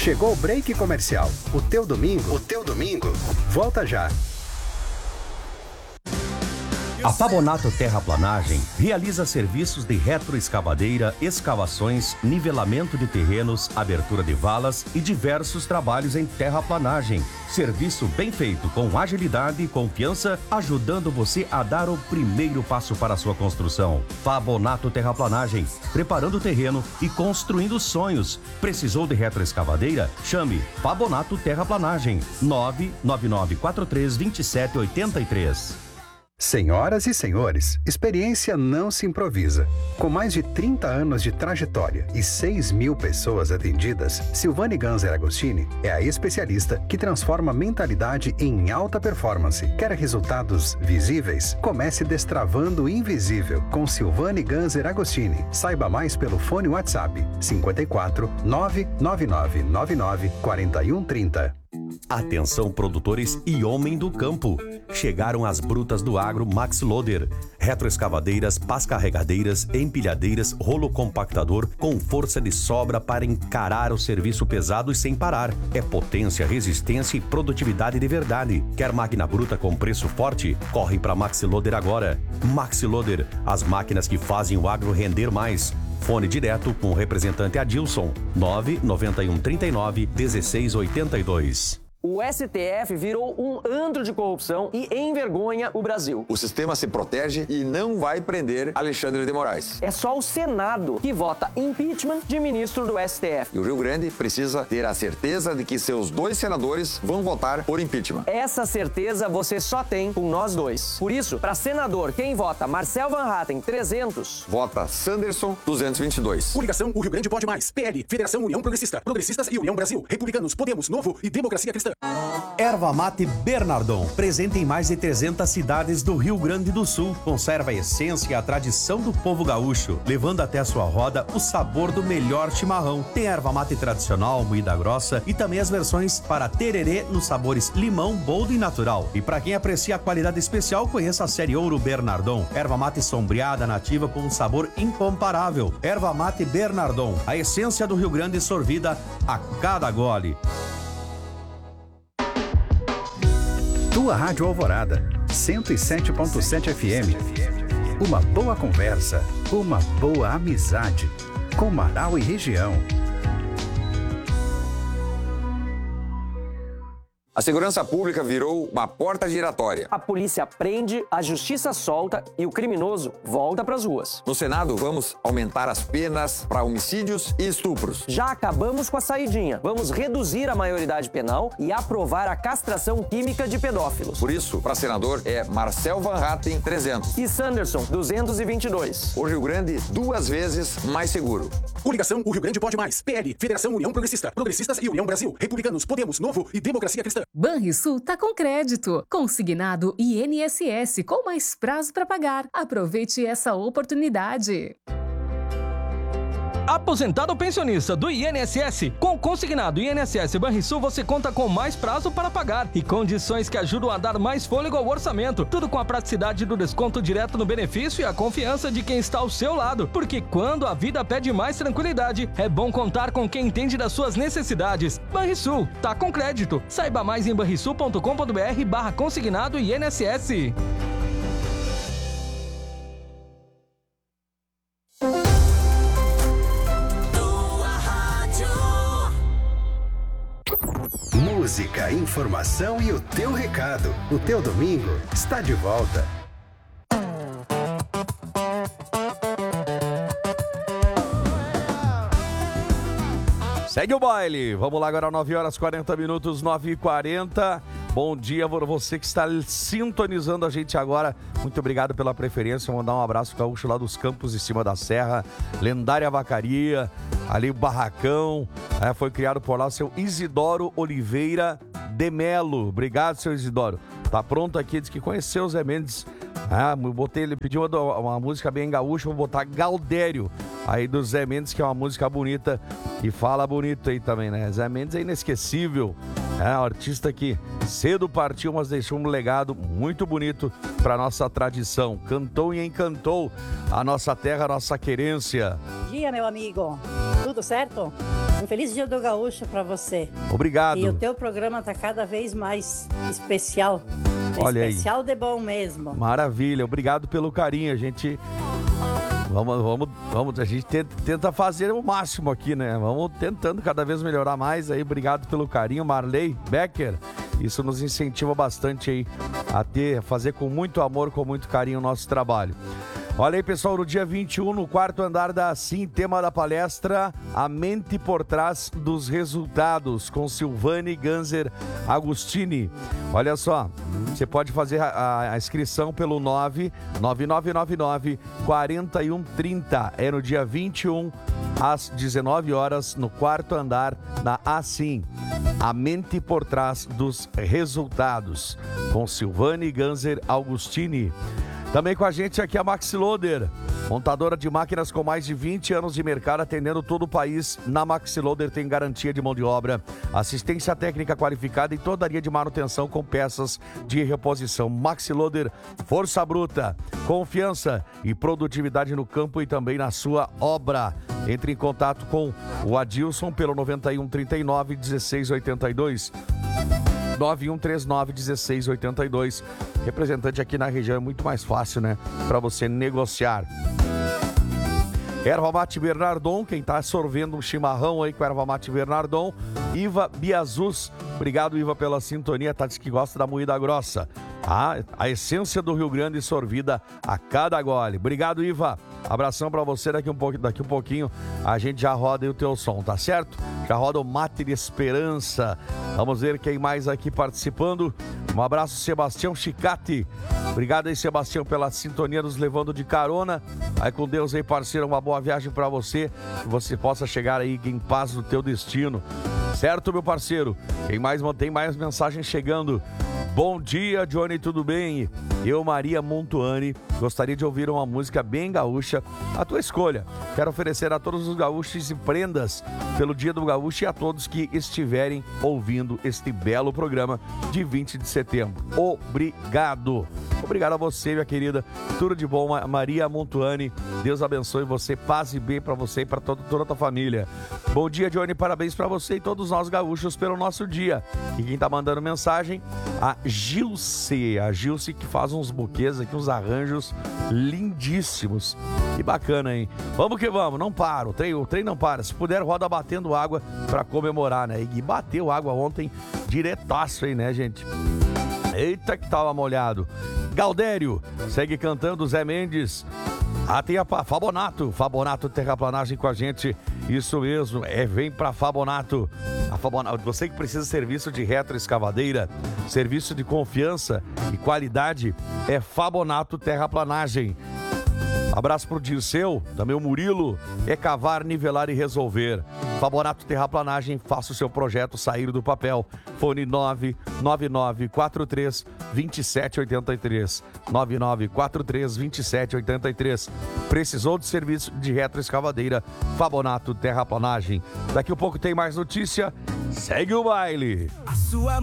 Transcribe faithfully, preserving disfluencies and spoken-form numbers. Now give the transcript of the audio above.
Chegou o break comercial. O teu domingo, o teu domingo, volta já. A Fabonato Terraplanagem realiza serviços de retroescavadeira, escavações, nivelamento de terrenos, abertura de valas e diversos trabalhos em terraplanagem. Serviço bem feito, com agilidade e confiança, ajudando você a dar o primeiro passo para a sua construção. Fabonato Terraplanagem, preparando o terreno e construindo sonhos. Precisou de retroescavadeira? Chame Fabonato Terraplanagem, nove nove nove quatro três dois sete oito três. Senhoras e senhores, experiência não se improvisa. Com mais de trinta anos de trajetória e seis mil pessoas atendidas, Silvane Ganser Agostini é a especialista que transforma a mentalidade em alta performance. Quer resultados visíveis? Comece destravando o invisível com Silvane Ganser Agostini. Saiba mais pelo fone WhatsApp cinco quatro nove nove nove nove nove quatro um três zero. Atenção produtores e homem do campo. Chegaram as brutas do agro Max Loader. Retroescavadeiras, pás carregadeiras, empilhadeiras, rolo compactador com força de sobra para encarar o serviço pesado e sem parar. É potência, resistência e produtividade de verdade. Quer máquina bruta com preço forte? Corre para Max Loader agora. Max Loader, as máquinas que fazem o agro render mais. Fone direto com o representante Adilson, nove nove um três nove um seis oito dois. O S T F virou um antro de corrupção e envergonha o Brasil. O sistema se protege e não vai prender Alexandre de Moraes. É só o Senado que vota impeachment de ministro do S T F. E o Rio Grande precisa ter a certeza de que seus dois senadores vão votar por impeachment. Essa certeza você só tem com nós dois. Por isso, para senador, quem vota Marcel Van Hatten, trezentos. Vota Sanderson, duzentos e vinte e dois. Coligação O Rio Grande Pode Mais. P L, Federação União Progressista. Progressistas e União Brasil. Republicanos, Podemos, Novo e Democracia Cristã. Erva Mate Bernardon, presente em mais de trezentas cidades do Rio Grande do Sul. Conserva a essência e a tradição do povo gaúcho, levando até a sua roda o sabor do melhor chimarrão. Tem erva mate tradicional, moída grossa e também as versões para tererê nos sabores limão, boldo e natural. E para quem aprecia a qualidade especial, conheça a série Ouro Bernardon. Erva mate sombreada, nativa com um sabor incomparável. Erva Mate Bernardon, a essência do Rio Grande sorvida a cada gole. Tua Rádio Alvorada, cento e sete ponto sete F M. Uma boa conversa, uma boa amizade. Com Marau e região. A segurança pública virou uma porta giratória. A polícia prende, a justiça solta e o criminoso volta pras ruas. No Senado, vamos aumentar as penas para homicídios e estupros. Já acabamos com a saidinha. Vamos reduzir a maioridade penal e aprovar a castração química de pedófilos. Por isso, para senador, é Marcel Van Hatten, trezentos. E Sanderson, duzentos e vinte e dois. O Rio Grande, duas vezes mais seguro. Coligação O Rio Grande Pode Mais. P L, Federação União Progressista. Progressistas e União Brasil. Republicanos, Podemos, Novo e Democracia Cristã. Banrisul tá com crédito, consignado I N S S com mais prazo para pagar. Aproveite essa oportunidade. Aposentado ou pensionista do I N S S, com consignado I N S S Banrisul você conta com mais prazo para pagar e condições que ajudam a dar mais fôlego ao orçamento. Tudo com a praticidade do desconto direto no benefício e a confiança de quem está ao seu lado. Porque quando a vida pede mais tranquilidade, é bom contar com quem entende das suas necessidades. Banrisul, tá com crédito. Saiba mais em banrisul ponto com ponto br barra consignado I N S S. Música, informação e o teu recado. O teu domingo está de volta. Segue o baile. Vamos lá agora, nove horas e quarenta minutos, nove e quarenta. Bom dia por você que está sintonizando a gente agora. Muito obrigado pela preferência. Vou mandar um abraço gaúcho lá dos Campos em cima da Serra. Lendária Vacaria, ali o Barracão. É, foi criado por lá o seu Isidoro Oliveira de Melo. Obrigado, seu Isidoro. Tá pronto aqui, diz que conheceu o Zé Mendes. Ah, botei, ele pediu uma, uma música bem gaúcha, vou botar Gaudério. Aí do Zé Mendes, que é uma música bonita e fala bonito aí também, né? Zé Mendes é inesquecível. É um artista que cedo partiu, mas deixou um legado muito bonito para nossa tradição. Cantou e encantou a nossa terra, a nossa querência. Bom dia, meu amigo. Tudo certo? Um feliz Dia do Gaúcho para você. Obrigado. E o teu programa tá cada vez mais especial. Olha especial aí. de bom mesmo. Maravilha, obrigado pelo carinho. A gente vamos, vamos, vamos, a gente tenta, tenta fazer o máximo aqui, né? Vamos tentando cada vez melhorar mais aí. Obrigado pelo carinho, Marley Becker. Isso nos incentiva bastante aí a ter, fazer com muito amor, com muito carinho o nosso trabalho. Olha aí, pessoal, no dia vinte e um, no quarto andar da Assim, tema da palestra, a mente por trás dos resultados, com Silvane Ganser Agostini. Olha só, você pode fazer a, a inscrição pelo nove nove nove nove nove, quatro um três zero. É no dia vinte e um, às dezenove horas, no quarto andar da Assim, a mente por trás dos resultados, com Silvane Ganser Agostini. Também com a gente aqui a Maxi Loader, montadora de máquinas com mais de vinte anos de mercado, atendendo todo o país. Na Maxi Loader tem garantia de mão de obra, assistência técnica qualificada e toda a linha de manutenção com peças de reposição. Maxi Loader, força bruta, confiança e produtividade no campo e também na sua obra. Entre em contato com o Adilson pelo noventa e um, trinta e nove, dezesseis, oitenta e dois. nove um três nove, dezesseis, oitenta e dois. Representante aqui na região é muito mais fácil, né? Para você negociar. Erva Mate Bernardon, quem tá sorvendo um chimarrão aí com Erva Mate Bernardon. Iva Biazus, obrigado, Iva, pela sintonia. Tá, diz que gosta da moída grossa. Ah, a essência do Rio Grande sorvida a cada gole. Obrigado, Iva. Abração pra você. Daqui um, pouquinho, daqui um pouquinho a gente já roda aí o teu som, tá certo? Já roda o Mate de Esperança. Vamos ver quem mais aqui participando. Um abraço, Sebastião Chicati. Obrigado aí, Sebastião, pela sintonia, nos levando de carona. Aí com Deus aí, parceiro, uma boa viagem pra você. Que você possa chegar aí em paz no teu destino. Certo, meu parceiro? Tem mais, tem mais mensagens chegando. Bom dia, Johnny, tudo bem? Eu, Maria Montuani, gostaria de ouvir uma música bem gaúcha, a tua escolha. Quero oferecer a todos os gaúchos e prendas pelo Dia do Gaúcho e a todos que estiverem ouvindo este belo programa de vinte de setembro. Obrigado. Obrigado a você, minha querida. Tudo de bom, Maria Montuani. Deus abençoe você, paz e bem pra você e pra toda, toda a tua família. Bom dia, Johnny, parabéns pra você e todos nós gaúchos pelo nosso dia. E quem tá mandando mensagem? A Gilce. A Gilce que faz uns buquês aqui, uns arranjos lindíssimos. Que bacana, hein? Vamos que vamos, não para, o trem, o trem não para. Se puder, roda batendo água pra comemorar, né? E bateu água ontem diretaço aí, né, gente? Eita que tava molhado. Galdério, segue cantando Zé Mendes. Ah, tem a Fabonato, Fabonato Terraplanagem com a gente. Isso mesmo, é, vem pra Fabonato. A Fabonato. Você que precisa de serviço de retroescavadeira, serviço de confiança e qualidade, é Fabonato Terraplanagem. Abraço pro Dirceu, também o Murilo. É cavar, nivelar e resolver. Fabonato Terraplanagem, faça o seu projeto sair do papel. Fone nove nove nove quatro três, dois sete oito três. nove nove quatro três, dois sete oito três. Precisou de serviço de retroescavadeira? Fabonato Terraplanagem. Daqui a pouco tem mais notícia. Segue o baile. A sua